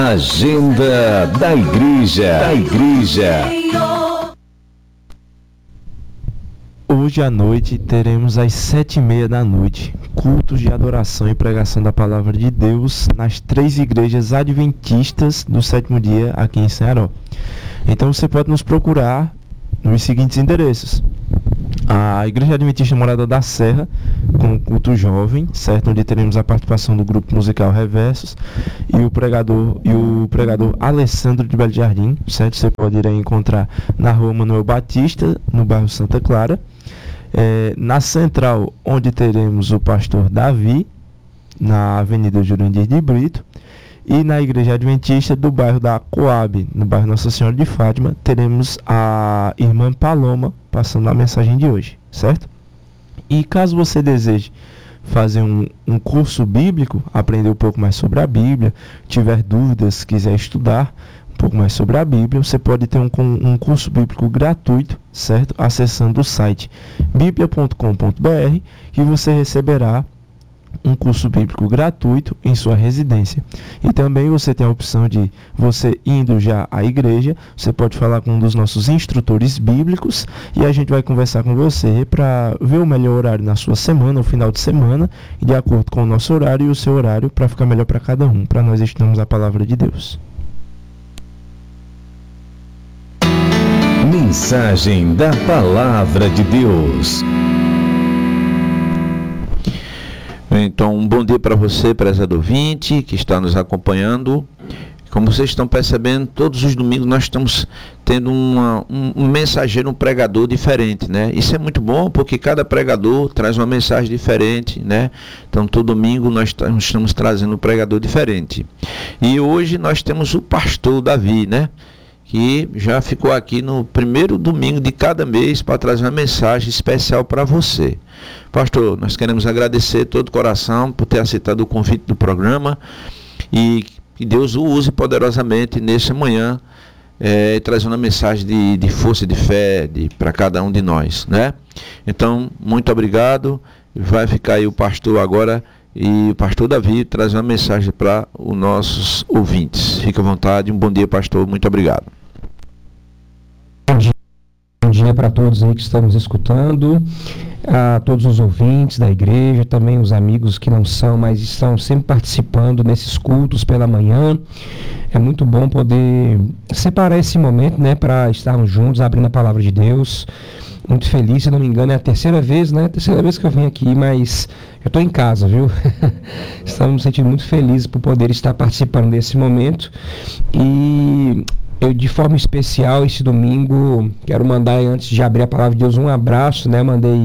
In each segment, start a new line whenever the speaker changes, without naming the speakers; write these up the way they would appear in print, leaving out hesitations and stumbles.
Agenda da Igreja.
Hoje à noite teremos às 7h30 da noite cultos de adoração e pregação da Palavra de Deus nas 3 igrejas adventistas do 7º dia aqui em Ceará. Então você pode nos procurar nos seguintes endereços: a Igreja Adventista Morada da Serra, com o culto jovem, certo? Onde teremos a participação do grupo musical Reversos e o pregador Alessandro de Belo Jardim, certo? Você pode ir encontrar na rua Manuel Batista, no bairro Santa Clara. Na Central, onde teremos o pastor Davi, na Avenida Jurandir de Brito. E na Igreja Adventista do bairro da Coab, no bairro Nossa Senhora de Fátima, teremos a irmã Paloma passando a mensagem de hoje, certo? E caso você deseje fazer um curso bíblico, aprender um pouco mais sobre a Bíblia, tiver dúvidas, quiser estudar um pouco mais sobre a Bíblia, você pode ter um curso bíblico gratuito, certo? Acessando o site biblia.com.br e você receberá um curso bíblico gratuito em sua residência. E também você tem a opção de, você indo já à igreja, você pode falar com um dos nossos instrutores bíblicos e a gente vai conversar com você para ver o melhor horário na sua semana, o final de semana, de acordo com o nosso horário e o seu horário, para ficar melhor para cada um, para nós estudarmos a palavra de Deus.
Mensagem da Palavra de Deus.
Então, um bom dia para você, prezado ouvinte, que está nos acompanhando. Como vocês estão percebendo, todos os domingos nós estamos tendo um mensageiro, um pregador diferente, né? Isso é muito bom, porque cada pregador traz uma mensagem diferente, né? Então, todo domingo nós estamos trazendo um pregador diferente. E hoje nós temos o pastor Davi, né? Que já ficou aqui no primeiro domingo de cada mês para trazer uma mensagem especial para você. Pastor, nós queremos agradecer todo o coração por ter aceitado o convite do programa e que Deus o use poderosamente nessa manhã, trazendo uma mensagem de força e de fé para cada um de nós, né? Então, muito obrigado. Vai ficar aí o pastor agora e o pastor Davi traz uma mensagem para os nossos ouvintes. Fique à vontade. Um bom dia, pastor. Muito obrigado.
Bom dia para todos aí que estamos escutando, a todos os ouvintes da igreja, também os amigos que não são, mas estão sempre participando nesses cultos pela manhã. É muito bom poder separar esse momento, né, para estarmos juntos, abrindo a palavra de Deus. Muito feliz, se não me engano, é a terceira vez, né? Terceira vez que eu venho aqui, mas eu estou em casa, viu? Estamos nos sentindo muito felizes por poder estar participando desse momento. E eu, de forma especial, esse domingo, quero mandar, antes de abrir a palavra de Deus, um abraço, né?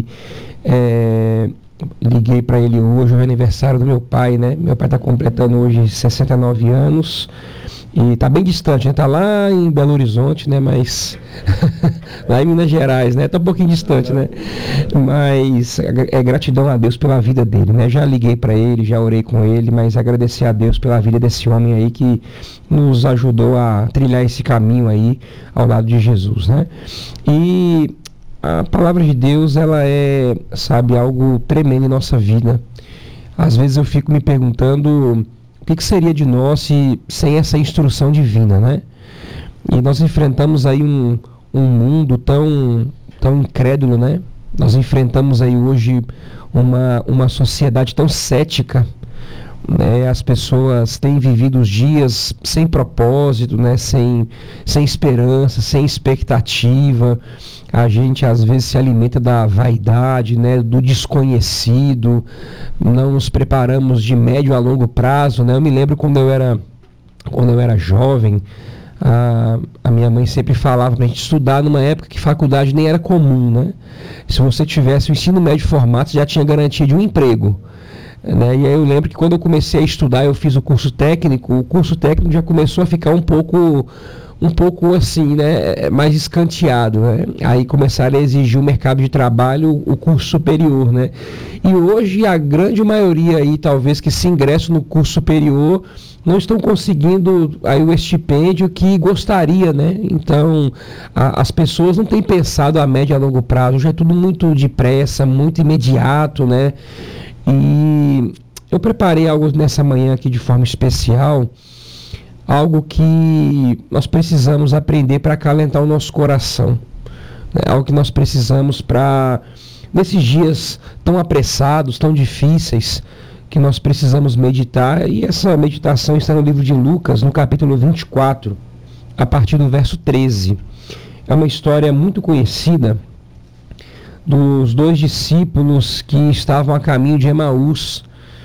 Liguei para ele hoje, é o aniversário do meu pai, né? Meu pai está completando hoje 69 anos. E está bem distante, né? Está lá em Belo Horizonte, né? Mas lá em Minas Gerais, né? Está um pouquinho distante, né? Mas é gratidão a Deus pela vida dele, né? Já liguei para ele, já orei com ele, mas agradecer a Deus pela vida desse homem aí que nos ajudou a trilhar esse caminho aí ao lado de Jesus, né? E a palavra de Deus, ela é, sabe, algo tremendo em nossa vida. Às vezes eu fico me perguntando o que seria de nós sem essa instrução divina, né? E nós enfrentamos aí um mundo tão incrédulo, né? Nós enfrentamos aí hoje uma sociedade tão cética, né? As pessoas têm vivido os dias sem propósito, né? Sem esperança, sem expectativa. A gente às vezes se alimenta da vaidade, né? Do desconhecido. Não nos preparamos de médio a longo prazo, né? Eu me lembro quando eu era jovem, a minha mãe sempre falava pra gente estudar numa época que faculdade nem era comum, né? Se você tivesse o ensino médio formado, você já tinha garantia de um emprego, né? E aí eu lembro que quando eu comecei a estudar, eu fiz o curso técnico já começou a ficar um pouco assim, né, mais escanteado, né? Aí começaram a exigir o mercado de trabalho, o curso superior, né? E hoje a grande maioria aí, talvez, que se ingressa no curso superior, não estão conseguindo aí o estipêndio que gostaria, né? Então, as pessoas não têm pensado a médio e a longo prazo, já é tudo muito depressa, muito imediato, né? E eu preparei algo nessa manhã aqui de forma especial. algo que nós precisamos aprender para acalentar o nosso coração, né? Algo que nós precisamos para, nesses dias tão apressados, tão difíceis, que nós precisamos meditar. E essa meditação está no livro de Lucas, no capítulo 24, a partir do verso 13. É uma história muito conhecida dos dois discípulos que estavam a caminho de Emaús.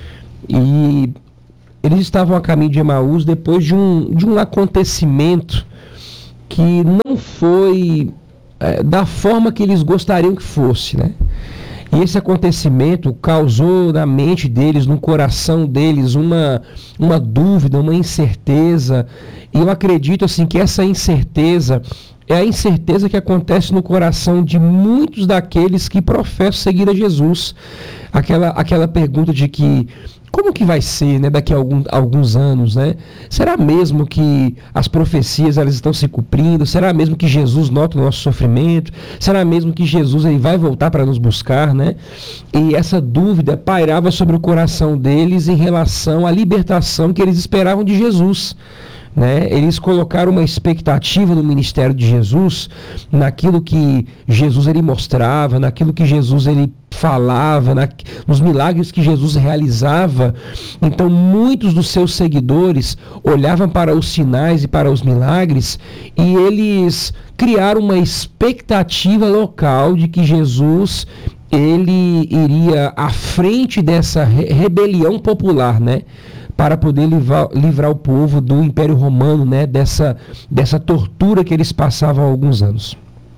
E eles estavam a caminho de Emaús depois de um acontecimento que não foi da forma que eles gostariam que fosse, né? E esse acontecimento causou na mente deles, no coração deles, uma dúvida, uma incerteza. E eu acredito assim que essa incerteza é a incerteza que acontece no coração de muitos daqueles que professam seguir a Jesus. Aquela pergunta de que como que vai ser, né, daqui a alguns anos, né? Será mesmo que as profecias elas estão se cumprindo? Será mesmo que Jesus nota o nosso sofrimento? Será mesmo que Jesus ele vai voltar para nos buscar, né? E essa dúvida pairava sobre o coração deles em relação à libertação que eles esperavam de Jesus, né? Eles colocaram uma expectativa no ministério de Jesus, naquilo que Jesus ele mostrava, naquilo que Jesus ele falava, nos milagres que Jesus realizava. Então muitos dos seus seguidores olhavam para os sinais e para os milagres e eles criaram uma expectativa local de que Jesus ele iria à frente dessa rebelião popular, né? Para poder livrar o povo do Império Romano, né? Dessa tortura que eles passavam há alguns anos.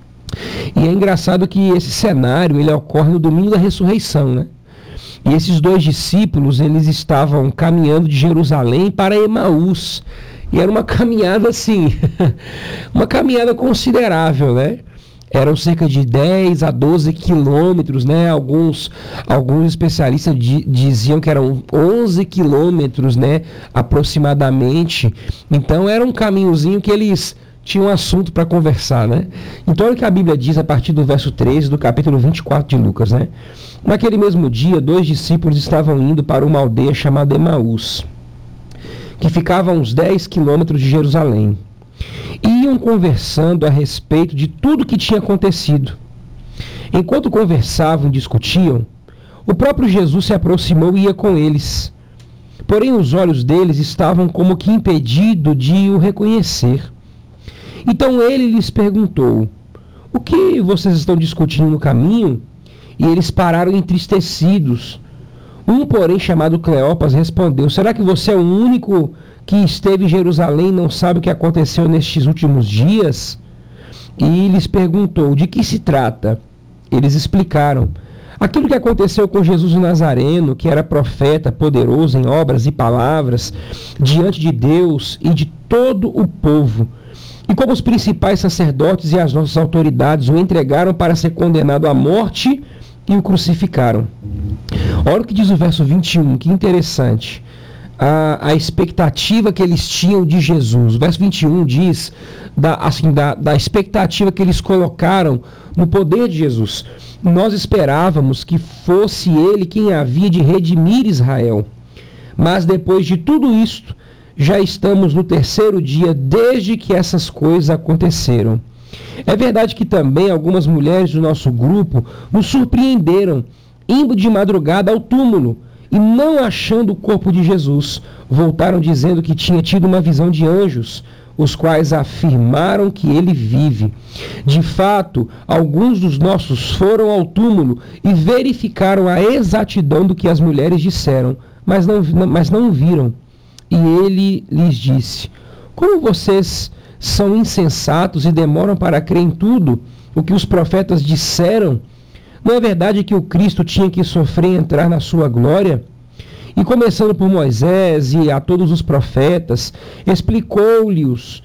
E é engraçado que esse cenário ele ocorre no domingo da ressurreição, né? E esses dois discípulos eles estavam caminhando de Jerusalém para Emaús. E era uma caminhada assim, uma caminhada considerável, né? Eram cerca de 10 a 12 quilômetros, né? Alguns especialistas diziam que eram 11 quilômetros, né? Aproximadamente. Então era um caminhozinho que eles tinham assunto para conversar, né? Então olha o que a Bíblia diz a partir do verso 13 do capítulo 24 de Lucas, né? Naquele mesmo dia, 2 discípulos estavam indo para uma aldeia chamada Emaús, que ficava a uns 10 quilômetros de Jerusalém. Iam conversando a respeito de tudo que tinha acontecido. Enquanto conversavam e discutiam, o próprio Jesus se aproximou e ia com eles. Porém, os olhos deles estavam como que impedidos de o reconhecer. Então ele lhes perguntou: o que vocês estão discutindo no caminho? E eles pararam entristecidos. Um, porém, chamado Cleopas, respondeu: será que você é o único que esteve em Jerusalém e não sabe o que aconteceu nestes últimos dias? E lhes perguntou: de que se trata? Eles explicaram: aquilo que aconteceu com Jesus o Nazareno, que era profeta, poderoso em obras e palavras, diante de Deus e de todo o povo. E como os principais sacerdotes e as nossas autoridades o entregaram para ser condenado à morte e o crucificaram. Olha o que diz o verso 21, que interessante. A expectativa que eles tinham de Jesus. O verso 21 diz da expectativa que eles colocaram no poder de Jesus. Nós esperávamos que fosse ele quem havia de redimir Israel. Mas depois de tudo isto, já estamos no 3º dia desde que essas coisas aconteceram. É verdade que também algumas mulheres do nosso grupo nos surpreenderam, indo de madrugada ao túmulo, e não achando o corpo de Jesus, voltaram dizendo que tinha tido uma visão de anjos, os quais afirmaram que ele vive. De fato, alguns dos nossos foram ao túmulo e verificaram a exatidão do que as mulheres disseram, mas não viram. E ele lhes disse: como vocês são insensatos e demoram para crer em tudo o que os profetas disseram? Não é verdade que o Cristo tinha que sofrer e entrar na sua glória? E começando por Moisés e a todos os profetas, explicou-lhes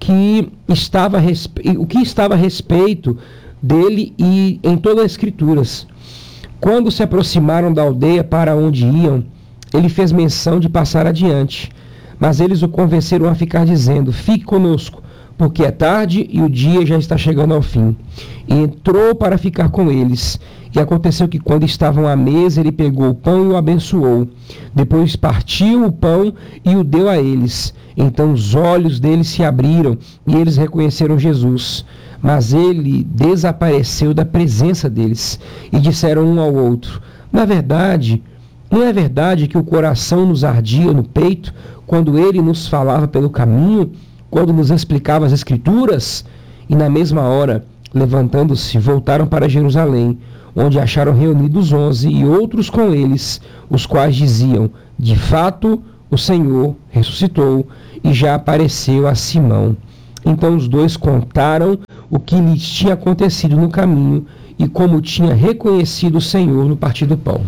o que estava a respeito dele e em todas as Escrituras. Quando se aproximaram da aldeia para onde iam, ele fez menção de passar adiante. Mas eles o convenceram a ficar, dizendo: fique conosco, porque é tarde e o dia já está chegando ao fim. E entrou para ficar com eles. E aconteceu que quando estavam à mesa, ele pegou o pão e o abençoou. Depois partiu o pão e o deu a eles. Então os olhos deles se abriram e eles reconheceram Jesus. Mas ele desapareceu da presença deles. E disseram um ao outro: na verdade, não é verdade que o coração nos ardia no peito quando ele nos falava pelo caminho, quando nos explicava as Escrituras? E na mesma hora, levantando-se, voltaram para Jerusalém, onde acharam reunidos 11 e outros com eles, os quais diziam: de fato, o Senhor ressuscitou e já apareceu a Simão. Então os dois contaram o que lhes tinha acontecido no caminho e como tinha reconhecido o Senhor no partir do pão.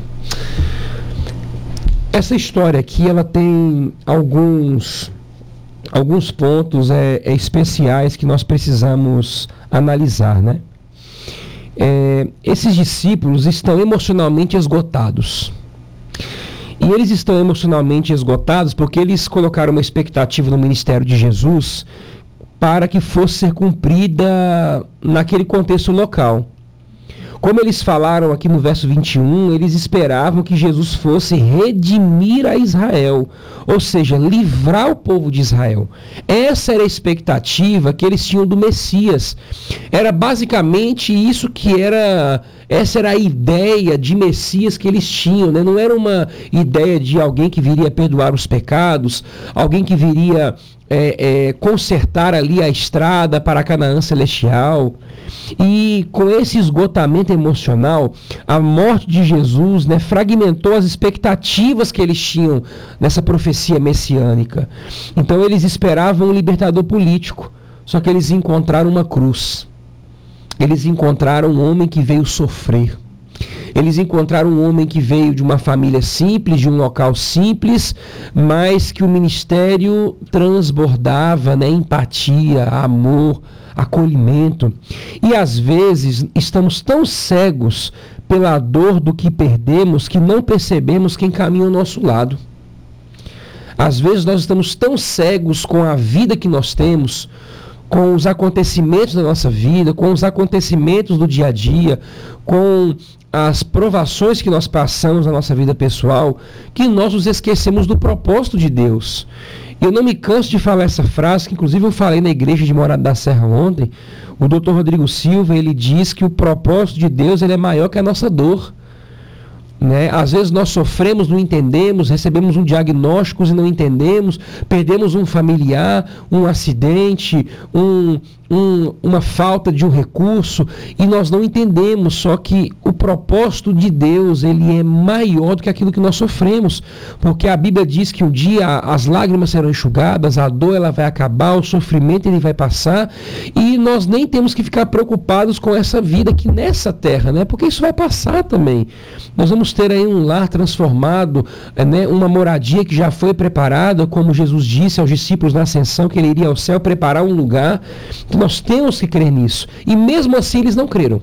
Essa história aqui, ela tem alguns pontos especiais que nós precisamos analisar, né? Esses discípulos estão emocionalmente esgotados. E eles estão emocionalmente esgotados porque eles colocaram uma expectativa no ministério de Jesus para que fosse ser cumprida naquele contexto local. Como eles falaram aqui no verso 21, eles esperavam que Jesus fosse redimir a Israel, ou seja, livrar o povo de Israel. Essa era a expectativa que eles tinham do Messias. Era basicamente isso essa era a ideia de Messias que eles tinham, né? Não era uma ideia de alguém que viria perdoar os pecados, alguém que viria consertar ali a estrada para a Canaã celestial. E com esse esgotamento emocional, a morte de Jesus, né, fragmentou as expectativas que eles tinham nessa profecia messiânica. Então eles esperavam um libertador político, só que eles encontraram uma cruz. Eles encontraram um homem que veio sofrer. Eles encontraram um homem que veio de uma família simples, de um local simples, mas que o ministério transbordava, né, empatia, amor, acolhimento. E às vezes estamos tão cegos pela dor do que perdemos que não percebemos quem caminha ao nosso lado. Às vezes nós estamos tão cegos com a vida que nós temos, com os acontecimentos da nossa vida, com os acontecimentos do dia a dia, com as provações que nós passamos na nossa vida pessoal, que nós nos esquecemos do propósito de Deus. Eu não me canso de falar essa frase, que inclusive eu falei na igreja de Morada da Serra ontem. O Dr. Rodrigo Silva, ele diz que o propósito de Deus, ele é maior que a nossa dor. Né? Às vezes nós sofremos, não entendemos, recebemos um diagnóstico e não entendemos, perdemos um familiar, um acidente, uma falta de um recurso, e nós não entendemos. Só que o propósito de Deus, ele é maior do que aquilo que nós sofremos, porque a Bíblia diz que um dia as lágrimas serão enxugadas, a dor ela vai acabar, o sofrimento ele vai passar, e nós nem temos que ficar preocupados com essa vida aqui nessa terra, né? Porque isso vai passar também. Nós vamos ter aí um lar transformado, né? Uma moradia que já foi preparada, como Jesus disse aos discípulos na ascensão, que ele iria ao céu preparar um lugar. Nós temos que crer nisso. E mesmo assim eles não creram.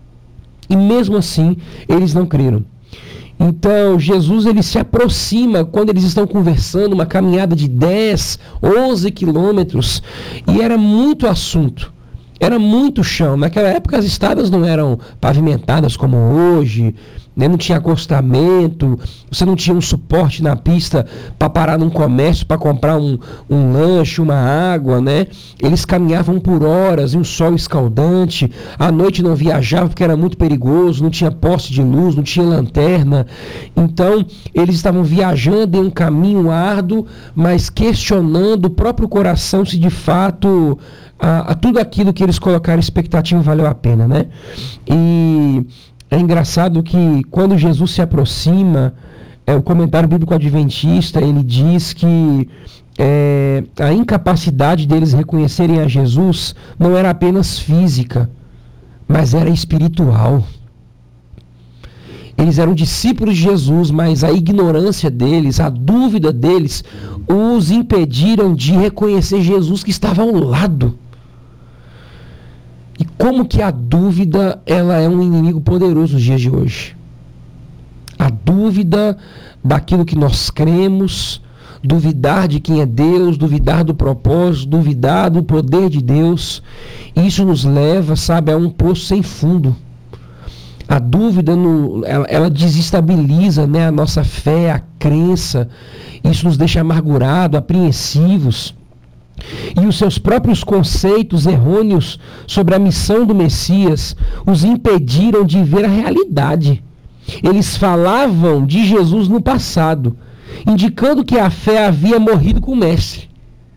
Então Jesus, ele se aproxima quando eles estão conversando, uma caminhada de 10, 11 quilômetros, e era muito assunto. Era muito chão. Naquela época as estradas não eram pavimentadas como hoje, né? Não tinha acostamento, você não tinha um suporte na pista para parar num comércio para comprar um lanche, uma água, né? Eles caminhavam por horas, em um sol escaldante, à noite não viajavam porque era muito perigoso, não tinha poste de luz, não tinha lanterna. Então eles estavam viajando em um caminho árduo, mas questionando o próprio coração se de fato a tudo aquilo que eles colocaram expectativa valeu a pena, né? E é engraçado que quando Jesus se aproxima, o comentário bíblico adventista, ele diz que a incapacidade deles reconhecerem a Jesus não era apenas física, mas era espiritual. Eles eram discípulos de Jesus, mas a ignorância deles, a dúvida deles, os impediram de reconhecer Jesus que estava ao lado. E como que a dúvida, ela é um inimigo poderoso nos dias de hoje. A dúvida daquilo que nós cremos, duvidar de quem é Deus, duvidar do propósito, duvidar do poder de Deus. Isso nos leva, sabe, a um poço sem fundo. A dúvida, ela desestabiliza, né, a nossa fé, a crença. Isso nos deixa amargurados, apreensivos. E os seus próprios conceitos errôneos sobre a missão do Messias os impediram de ver a realidade. Eles falavam de Jesus no passado, indicando que a fé havia morrido com o Mestre.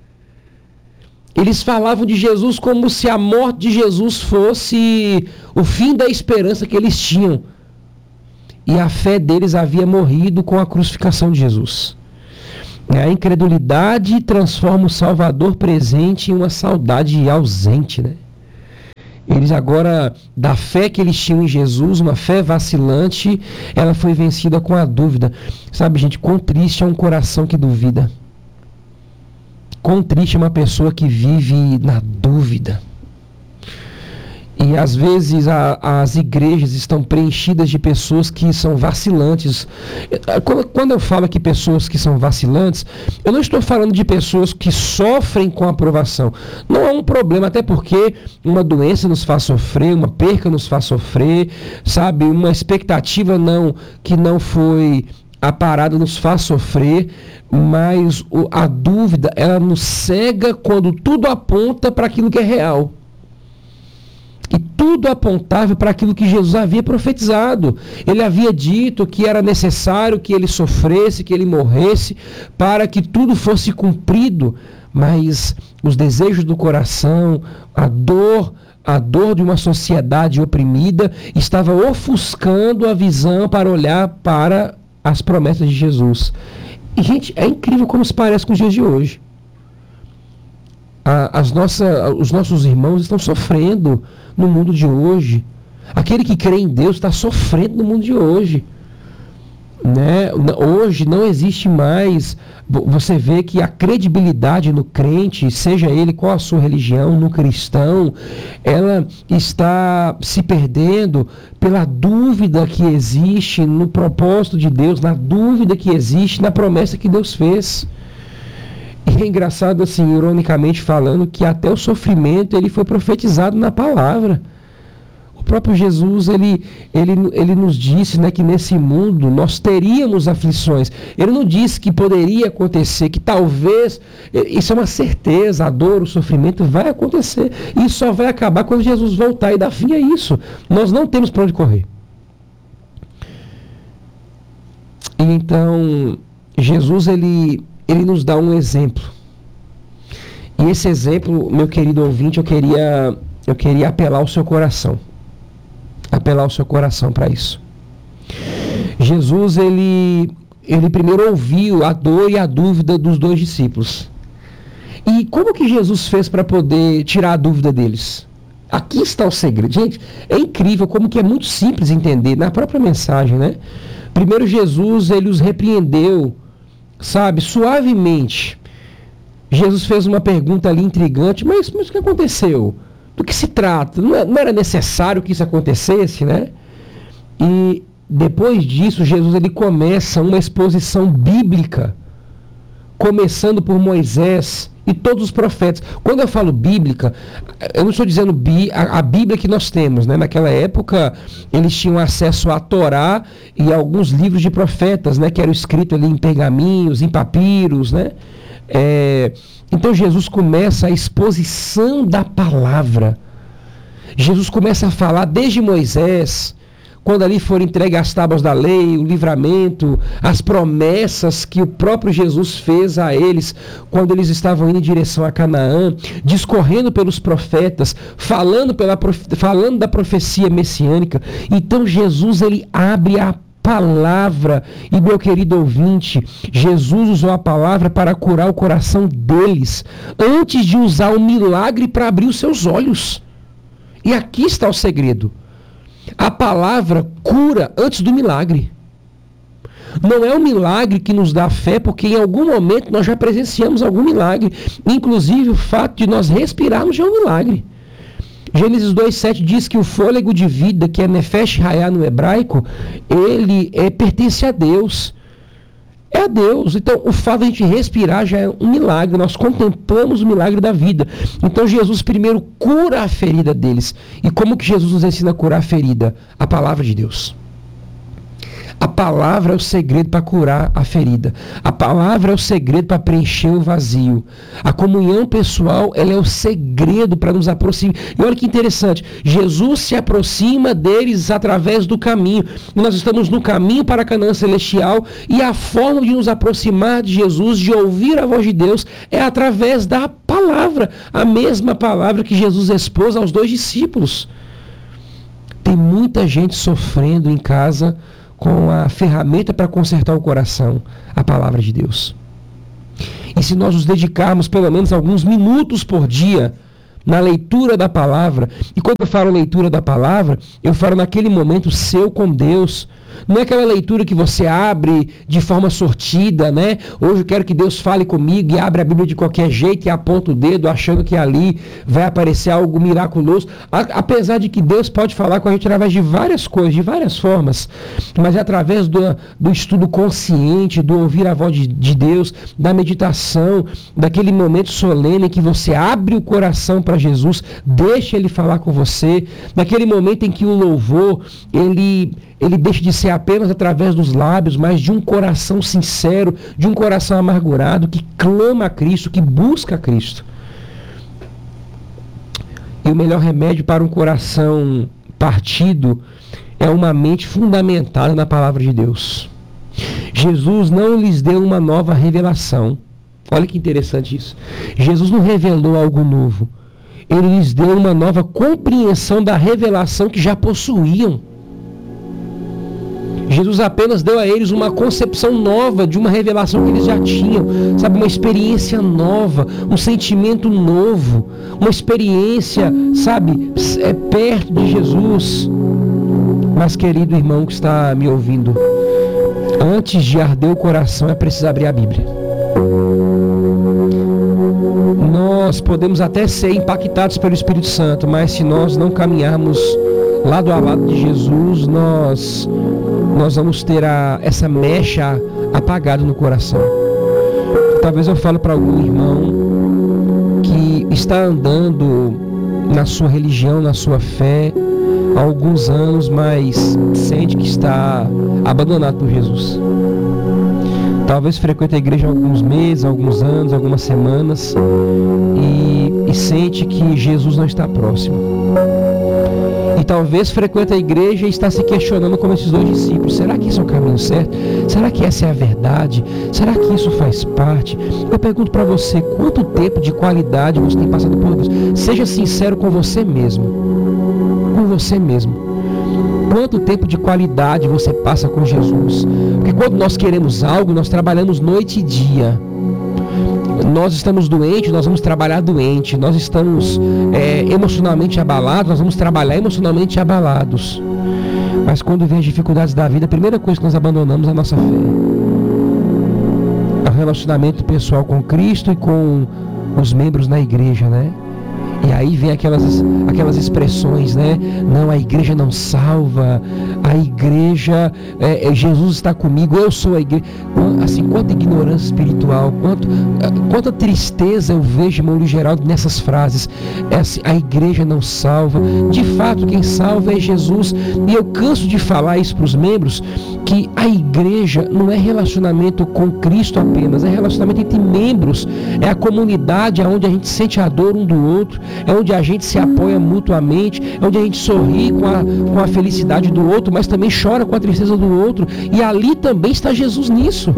Eles falavam de Jesus como se a morte de Jesus fosse o fim da esperança que eles tinham. E a fé deles havia morrido com a crucificação de Jesus. A incredulidade transforma o Salvador presente em uma saudade ausente, né? Eles agora, da fé que eles tinham em Jesus, uma fé vacilante, ela foi vencida com a dúvida. Sabe, gente, quão triste é um coração que duvida. Quão triste é uma pessoa que vive na dúvida. E às vezes as igrejas estão preenchidas de pessoas que são vacilantes. Quando eu falo aqui pessoas que são vacilantes, eu não estou falando de pessoas que sofrem com a aprovação. Não é um problema, até porque uma doença nos faz sofrer, uma perca nos faz sofrer, sabe? Uma expectativa que não foi aparada nos faz sofrer, mas a dúvida, ela nos cega quando tudo aponta para aquilo que é real. E tudo apontava para aquilo que Jesus havia profetizado. Ele havia dito que era necessário que ele sofresse, que ele morresse, para que tudo fosse cumprido. Mas os desejos do coração, a dor de uma sociedade oprimida, estava ofuscando a visão para olhar para as promessas de Jesus. E, gente, é incrível como se parece com os dias de hoje. Os nossos irmãos estão sofrendo no mundo de hoje. Aquele que crê em Deus está sofrendo no mundo de hoje, né? Hoje não existe mais. Você vê que a credibilidade no crente, seja ele qual a sua religião, no cristão, ela está se perdendo pela dúvida que existe no propósito de Deus, na dúvida que existe na promessa que Deus fez. E é engraçado, assim, ironicamente falando, que até o sofrimento ele foi profetizado na palavra. O próprio Jesus, ele nos disse, né, que nesse mundo nós teríamos aflições. Ele não disse que poderia acontecer, que talvez, isso é uma certeza, a dor, o sofrimento vai acontecer. E isso só vai acabar quando Jesus voltar e dar fim a isso. Nós não temos para onde correr. E então, Jesus, ele nos dá um exemplo. E esse exemplo, meu querido ouvinte, eu queria apelar ao seu coração. Apelar ao seu coração para isso. Jesus, ele primeiro ouviu a dor e a dúvida dos dois discípulos. E como que Jesus fez para poder tirar a dúvida deles? Aqui está o segredo. Gente, é incrível como que é muito simples entender na própria mensagem, né? Primeiro Jesus, ele os repreendeu, sabe, suavemente. Jesus fez uma pergunta ali intrigante, mas o que aconteceu? Do que se trata? Não era necessário que isso acontecesse, né? E depois disso, Jesus ele começa uma exposição bíblica, começando por Moisés e todos os profetas. Quando eu falo bíblica, eu não estou dizendo a Bíblia que nós temos, né? Naquela época, eles tinham acesso à Torá e a alguns livros de profetas, né? Que eram escritos ali em pergaminhos, em papiros, né? Então Jesus começa a exposição da palavra. Jesus começa a falar desde Moisés, quando ali foram entregues as tábuas da lei, o livramento, as promessas que o próprio Jesus fez a eles quando eles estavam indo em direção a Canaã, discorrendo pelos profetas, falando da profecia messiânica. Então Jesus ele abre a palavra, e meu querido ouvinte, Jesus usou a palavra para curar o coração deles, antes de usar o milagre para abrir os seus olhos. E aqui está o segredo. A palavra cura antes do milagre. Não é o milagre que nos dá fé, porque em algum momento nós já presenciamos algum milagre. Inclusive o fato de nós respirarmos já é um milagre. Gênesis 2,7 diz que o fôlego de vida, que é Nefesh Hayah no hebraico, ele pertence a Deus. é a Deus. Então, o fato de a gente respirar já é um milagre. Nós contemplamos o milagre da vida. Então, Jesus primeiro cura a ferida deles. E como que Jesus nos ensina a curar a ferida? A palavra de Deus. A palavra é o segredo para curar a ferida. A palavra é o segredo para preencher o vazio. A comunhão pessoal, ela é o segredo para nos aproximar. E olha que interessante, Jesus se aproxima deles através do caminho. E nós estamos no caminho para a Canaã celestial, e a forma de nos aproximar de Jesus, de ouvir a voz de Deus, é através da palavra. A mesma palavra que Jesus expôs aos 2 discípulos. Tem muita gente sofrendo em casa com a ferramenta para consertar o coração, a palavra de Deus. E se nós nos dedicarmos pelo menos alguns minutos por dia na leitura da palavra, e quando eu falo leitura da palavra, eu falo naquele momento seu com Deus. Não é aquela leitura que você abre de forma sortida, né? Hoje eu quero que Deus fale comigo, e abre a Bíblia de qualquer jeito e aponta o dedo achando que ali vai aparecer algo miraculoso. Apesar de que Deus pode falar com a gente através de várias coisas, de várias formas, mas é através do estudo consciente, do ouvir a voz de Deus, da meditação, daquele momento solene que você abre o coração para Jesus, deixa Ele falar com você, naquele momento em que o louvor, ele deixa de ser apenas através dos lábios, mas de um coração sincero, de um coração amargurado, que clama a Cristo, que busca a Cristo. E o melhor remédio para um coração partido é uma mente fundamentada na palavra de Deus. Jesus não lhes deu uma nova revelação. Olha que interessante isso. Jesus não revelou algo novo. Ele lhes deu uma nova compreensão da revelação que já possuíam. Jesus apenas deu a eles uma concepção nova de uma revelação que eles já tinham, sabe, uma experiência nova, um sentimento novo, uma experiência, sabe, perto de Jesus. Mas, querido irmão que está me ouvindo, antes de arder o coração é preciso abrir a Bíblia. Nós podemos até ser impactados pelo Espírito Santo, mas se nós não caminharmos lado a lado de Jesus, nós vamos ter essa mecha apagada no coração. Talvez eu fale para algum irmão que está andando na sua religião, na sua fé, há alguns anos, mas sente que está abandonado por Jesus. Talvez frequente a igreja há alguns meses, alguns anos, algumas semanas, e sente que Jesus não está próximo. E talvez frequenta a igreja e está se questionando como esses 2 discípulos. Será que isso é o caminho certo? Será que essa é a verdade? Será que isso faz parte? Eu pergunto para você, quanto tempo de qualidade você tem passado por Deus? Seja sincero com você mesmo. Com você mesmo. Quanto tempo de qualidade você passa com Jesus? Porque quando nós queremos algo, nós trabalhamos noite e dia. Nós estamos doentes, nós vamos trabalhar doente. Nós estamos emocionalmente abalados, nós vamos trabalhar emocionalmente abalados. Mas quando vem as dificuldades da vida, a primeira coisa que nós abandonamos é a nossa fé. É o relacionamento pessoal com Cristo e com os membros na igreja, né? E aí vem aquelas expressões, né? Não, a igreja não salva, a igreja, Jesus está comigo, eu sou a igreja. Assim, quanta ignorância espiritual, quanta tristeza eu vejo, irmão Luiz Geraldo, nessas frases. Assim, a igreja não salva. De fato, quem salva é Jesus. E eu canso de falar isso para os membros, que a igreja não é relacionamento com Cristo apenas, é relacionamento entre membros, é a comunidade onde a gente sente a dor um do outro, é onde a gente se apoia mutuamente, é onde a gente sorri com a felicidade do outro, mas também chora com a tristeza do outro, e ali também está Jesus nisso.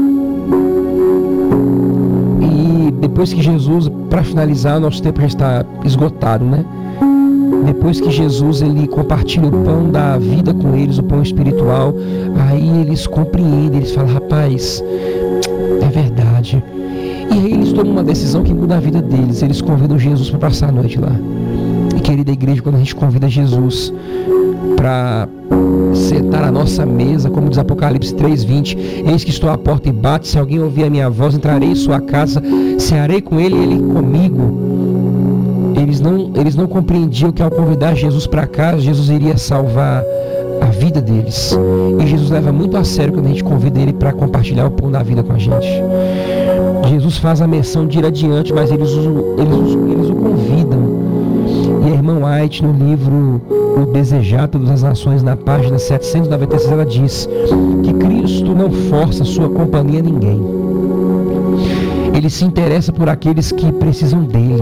E depois que Jesus, para finalizar, nosso tempo já está esgotado, né? Depois que Jesus ele compartilha o pão da vida com eles, o pão espiritual, aí eles compreendem, eles falam, rapaz, é verdade. E aí eles tomam uma decisão que muda a vida deles. Eles convidam Jesus para passar a noite lá. E querida igreja, quando a gente convida Jesus para sentar à nossa mesa, como diz Apocalipse 3:20, eis que estou à porta e bato, se alguém ouvir a minha voz, entrarei em sua casa, cearei com ele e ele comigo. Eles não compreendiam que ao convidar Jesus para casa, Jesus iria salvar a vida deles. E Jesus leva muito a sério quando a gente convida ele para compartilhar o pão da vida com a gente. Jesus faz a menção de ir adiante, mas eles o convidam. E a irmã White, no livro O Desejar Todas as Nações, na página 796, ela diz que Cristo não força sua companhia a ninguém. Ele se interessa por aqueles que precisam dele.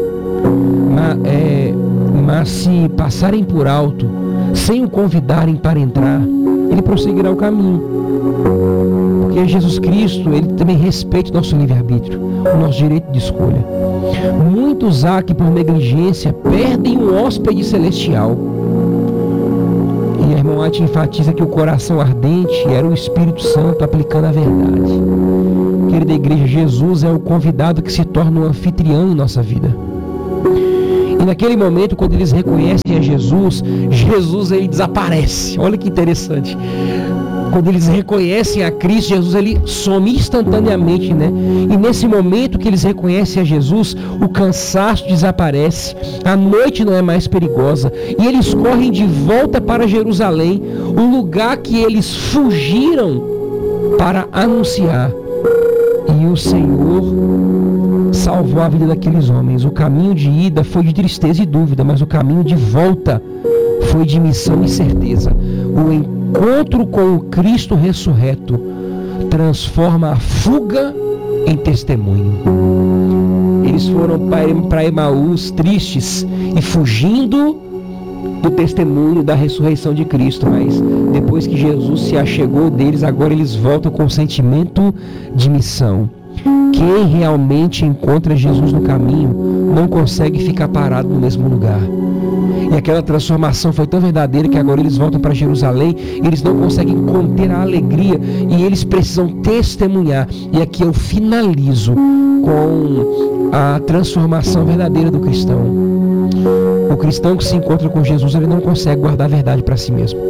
Mas se passarem por alto, sem o convidarem para entrar, ele prosseguirá o caminho. Porque Jesus Cristo, ele também respeita o nosso livre-arbítrio, o nosso direito de escolha. Muitos há que por negligência perdem o hóspede celestial. E a irmã White enfatiza que o coração ardente era o Espírito Santo aplicando a verdade. Querida igreja, Jesus é o convidado que se torna um anfitrião em nossa vida. E naquele momento, quando eles reconhecem a Jesus, ele desaparece. Olha que interessante. Quando eles reconhecem a Cristo, Jesus ele some instantaneamente, né? E nesse momento que eles reconhecem a Jesus, o cansaço desaparece, a noite não é mais perigosa, e eles correm de volta para Jerusalém, o lugar que eles fugiram para anunciar. E o Senhor salvou a vida daqueles homens. O caminho de ida foi de tristeza e dúvida, mas o caminho de volta foi de missão e certeza. O encontro com o Cristo ressurreto transforma a fuga em testemunho. Eles foram para Emaús tristes e fugindo do testemunho da ressurreição de Cristo, mas depois que Jesus se achegou deles, agora eles voltam com o sentimento de missão. Quem realmente encontra Jesus no caminho não consegue ficar parado no mesmo lugar. E aquela transformação foi tão verdadeira que agora eles voltam para Jerusalém, eles não conseguem conter a alegria e eles precisam testemunhar. E aqui eu finalizo com a transformação verdadeira do cristão. O cristão que se encontra com Jesus, ele não consegue guardar a verdade para si mesmo.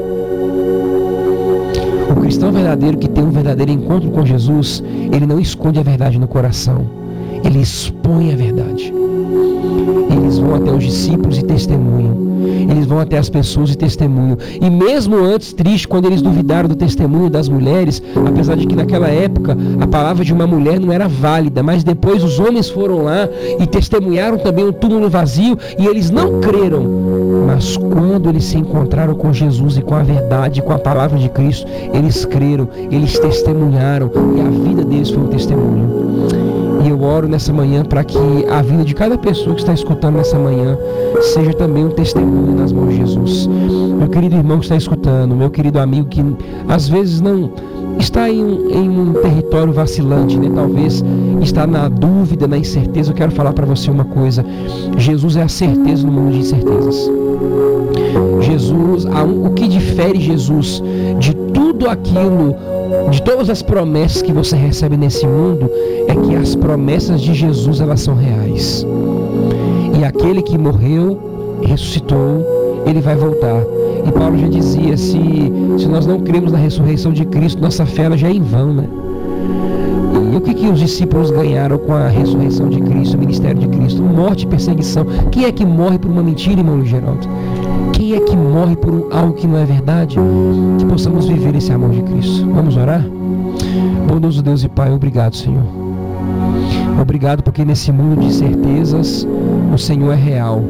O cristão verdadeiro que tem um verdadeiro encontro com Jesus, ele não esconde a verdade no coração, ele expõe a verdade. Eles vão até os discípulos e testemunham. Eles vão até as pessoas e testemunham. E mesmo antes, triste, quando eles duvidaram do testemunho das mulheres, apesar de que naquela época a palavra de uma mulher não era válida, mas depois os homens foram lá e testemunharam também um túmulo vazio e eles não creram. Mas quando eles se encontraram com Jesus e com a verdade, com a palavra de Cristo, eles creram, eles testemunharam e a vida deles foi um testemunho. E eu oro nessa manhã para que a vida de cada pessoa que está escutando nessa manhã seja também um testemunho nas mãos de Jesus. Meu querido irmão que está escutando, meu querido amigo que às vezes não está em um território vacilante, né? Talvez está na dúvida, na incerteza. Eu quero falar para você uma coisa: Jesus é a certeza no mundo de incertezas. Jesus, o que difere Jesus de tudo aquilo, de todas as promessas que você recebe nesse mundo, é que as promessas de Jesus, elas são reais. E aquele que morreu, ressuscitou, ele vai voltar. E Paulo já dizia, se nós não cremos na ressurreição de Cristo, nossa fé ela já é em vão, né? E o que os discípulos ganharam com a ressurreição de Cristo, o ministério de Cristo? Morte e perseguição. Quem é que morre por uma mentira, irmão Luiz Geraldo? Quem é que morre por algo que não é verdade? Que possamos viver esse amor de Cristo. Vamos orar? Bondoso Deus e Pai, obrigado, Senhor. Obrigado porque nesse mundo de certezas o Senhor é real.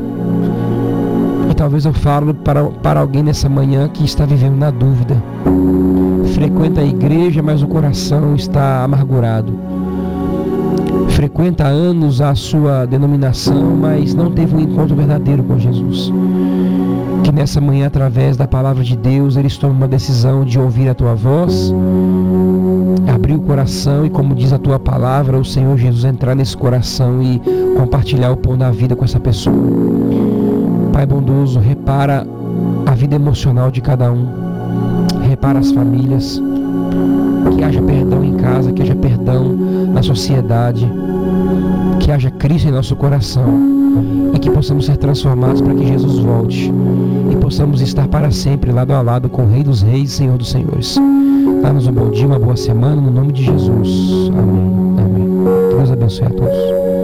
E talvez eu falo para alguém nessa manhã que está vivendo na dúvida. Frequenta a igreja, mas o coração está amargurado. Frequenta há anos a sua denominação, mas não teve um encontro verdadeiro com Jesus. Que nessa manhã, através da palavra de Deus, eles tomam uma decisão de ouvir a Tua voz, abrir o coração e, como diz a Tua palavra, o Senhor Jesus entrar nesse coração e compartilhar o pão da vida com essa pessoa. Pai bondoso, repara a vida emocional de cada um, repara as famílias, que haja perdão em casa, que haja perdão na sociedade, que haja Cristo em nosso coração e que possamos ser transformados para que Jesus volte e possamos estar para sempre lado a lado com o Rei dos Reis e Senhor dos Senhores. Dá-nos um bom dia, uma boa semana, no nome de Jesus. Amém. Amém. Que Deus abençoe a todos.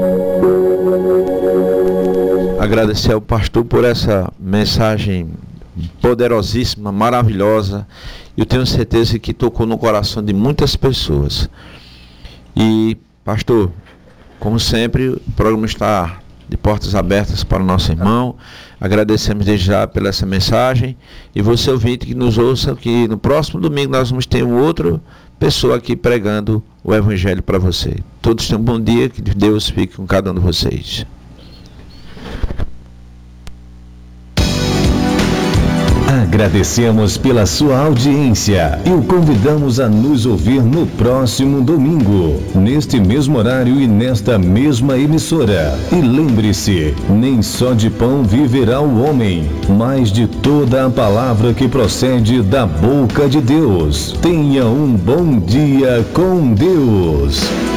Agradecer ao pastor por essa mensagem poderosíssima, maravilhosa. Eu tenho certeza que tocou no coração de muitas pessoas. E, pastor, como sempre, o programa está de portas abertas para o nosso irmão. Agradecemos desde já pela essa mensagem. E você, ouvinte, que nos ouça, que no próximo domingo nós vamos ter outra pessoa aqui pregando o Evangelho para você. Todos tenham um bom dia, que Deus fique com cada um de vocês.
Agradecemos pela sua audiência e o convidamos a nos ouvir no próximo domingo, neste mesmo horário e nesta mesma emissora. E lembre-se, nem só de pão viverá o homem, mas de toda a palavra que procede da boca de Deus. Tenha um bom dia com Deus.